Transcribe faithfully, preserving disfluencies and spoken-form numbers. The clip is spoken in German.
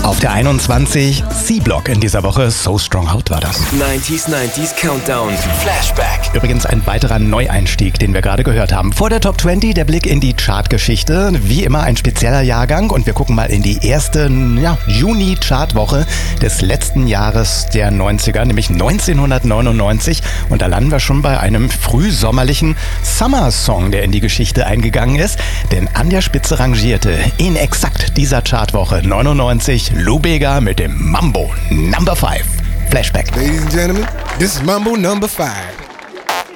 Auf der einundzwanzig, C-Block in dieser Woche, So Strong Out war das. neunziger, neunziger Countdown, Flashback. Übrigens ein weiterer Neueinstieg, den wir gerade gehört haben. Vor der Top zwanzig der Blick in die Chartgeschichte. Wie immer ein spezieller Jahrgang und wir gucken mal in die erste ja, Juni-Chartwoche des letzten Jahres der neunziger, nämlich neunzehnhundertneunundneunzig. Und da landen wir schon bei einem frühsommerlichen Summer-Song, der in die Geschichte eingegangen ist. Denn an der Spitze rangierte in exakt dieser Chartwoche neunundneunzig Lou Bega mit dem Mambo Number five. Flashback. Ladies and gentlemen, this is Mambo Number five.